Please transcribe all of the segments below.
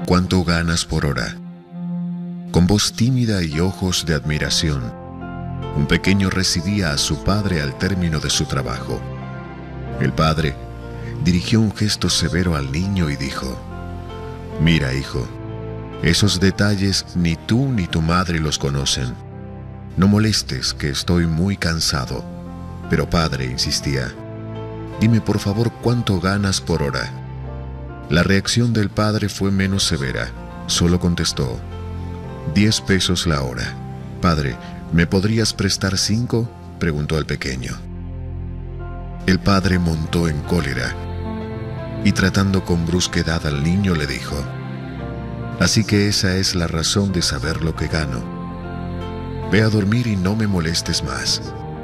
¿Cuánto ganas por hora? Con voz tímida y ojos de admiración, un pequeño recibía a su padre al término de su trabajo. El padre dirigió un gesto severo al niño y dijo: «Mira, hijo, esos detalles ni tú ni tu madre los conocen. No molestes, que estoy muy cansado». «Pero padre», insistía, «dime por favor cuánto ganas por hora». La reacción del padre fue menos severa. Solo contestó: 10 pesos la hora. «Padre, ¿me podrías prestar 5?», preguntó el pequeño. El padre montó en cólera y, tratando con brusquedad al niño, le dijo: «Así que esa es la razón de saber lo que gano. Ve a dormir y no me molestes más».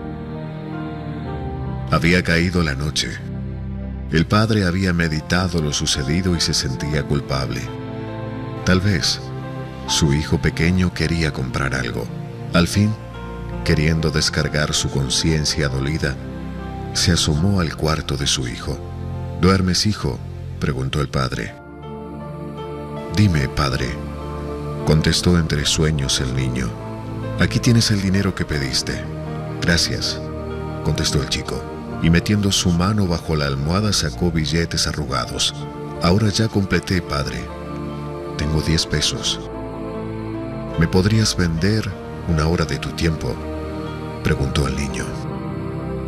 Había caído la noche. El padre había meditado lo sucedido y se sentía culpable. Tal vez su hijo pequeño quería comprar algo. Al fin, queriendo descargar su conciencia dolida, se asomó al cuarto de su hijo. «¿Duermes, hijo?», preguntó el padre. «Dime, padre», contestó entre sueños el niño. «Aquí tienes el dinero que pediste». «Gracias», contestó el chico, y metiendo su mano bajo la almohada sacó billetes arrugados. «Ahora ya completé, padre. Tengo 10 pesos. ¿Me podrías vender una hora de tu tiempo?», preguntó el niño.